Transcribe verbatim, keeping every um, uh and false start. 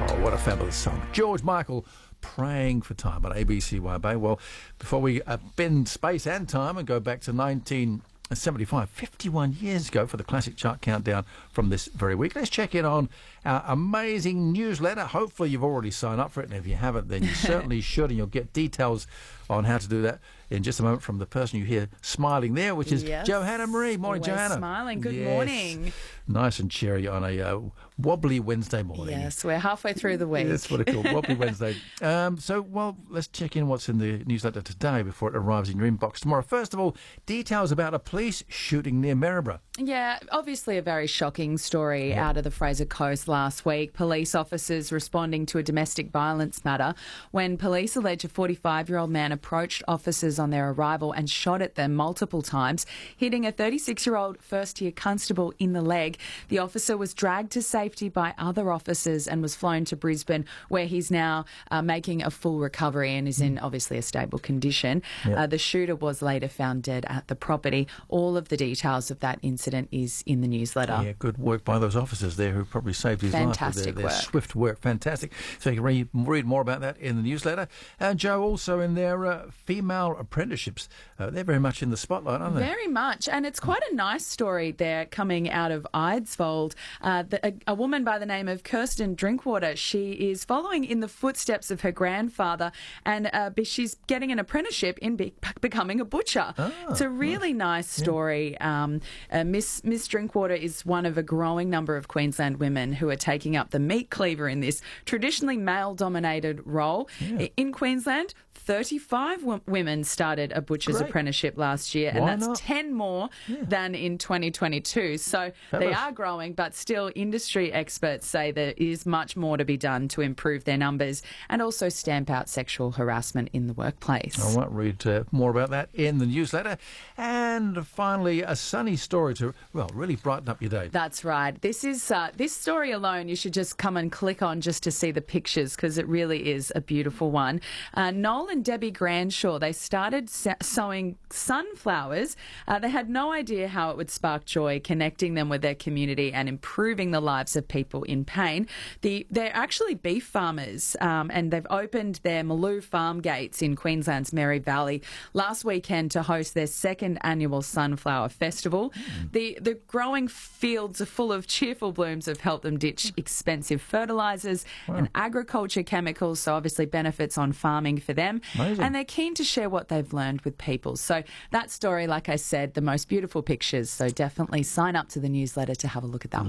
Oh, what a fabulous song. George Michael, Praying for Time on A B C Y B. Well, before we uh, bend space and time and go back to nineteen seventy-five, fifty-one years ago for the Classic Chart Countdown from this very week, let's check in on our amazing newsletter. Hopefully you've already signed up for it, and if you haven't, then you certainly should, and you'll get details on how to do that in just a moment from the person you hear smiling there, which is yes. Johanna Marie. Morning, Always Johanna. Smiling. Good yes. morning. Nice and cheery on a uh, wobbly Wednesday morning. Yes, we're halfway through the week. That's what it's called, wobbly Wednesday. Um, so, well, let's check in what's in the newsletter today before it arrives in your inbox tomorrow. First of all, details about a police shooting near Maryborough. Yeah, obviously a very shocking story yeah. out of the Fraser Coast last week. Police officers responding to a domestic violence matter when police allege a forty-five-year-old man approached officers on their arrival and shot at them multiple times, hitting a thirty-six-year-old first-year constable in the leg. The officer was dragged to safety by other officers and was flown to Brisbane, where he's now uh, making a full recovery and is in obviously a stable condition. Yeah. Uh, the shooter was later found dead at the property. All of the details of that incident is in the newsletter. Yeah, good work by those officers there who probably saved his Fantastic life with their, their work. swift work. Fantastic. So you can read, read more about that in the newsletter. And Joe, also in their uh, female apprenticeships, uh, they're very much in the spotlight, aren't they? Very much. And it's quite a nice story there coming out of Eidsvold. Uh, the, a, a woman by the name of Kirsten Drinkwater, she is following in the footsteps of her grandfather, and uh, she's getting an apprenticeship in be- becoming a butcher. Oh, it's a really nice, nice story. Yeah. Um, uh, Miss Miss Drinkwater is one of a growing number of Queensland women who are taking up the meat cleaver in this traditionally male-dominated role. Yeah. In Queensland, thirty-five w- women started a butcher's Great. apprenticeship last year, Why and that's not? ten more yeah. than in twenty twenty-two. So that they was... are growing, but still industry experts say there is much more to be done to improve their numbers and also stamp out sexual harassment in the workplace. I might read uh, more about that in the newsletter. And finally, a sunny story to, well, really brighten up your day. That's right. This is uh, this story alone you should just come and click on just to see the pictures, because it really is a beautiful one. Uh, Noel and Debbie Granshaw, they started sa- sowing sunflowers. Uh, they had no idea how it would spark joy, connecting them with their community and improving the lives of people in pain. The, they're actually beef farmers, um, and they've opened their Maloo farm gates in Queensland's Mary Valley last weekend to host their second annual Sunflower Festival. Mm. The, the growing fields are full of cheerful blooms have helped them ditch expensive fertilisers wow. and agriculture chemicals, so obviously benefits on farming for them. Amazing. And they're keen to share what they've learned with people. So that story, like I said, the most beautiful pictures, so definitely sign up to the newsletter to have a look at that one.